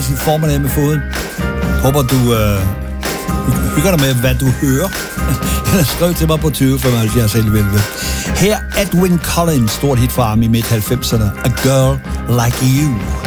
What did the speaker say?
dejlig formiddag med foden. Håber du hygger dig med, hvad du hører. Eller skriv til mig på 2075 helvede. Her Edwyn Collins, stort hit fra ham i midt-90'erne. A Girl Like You.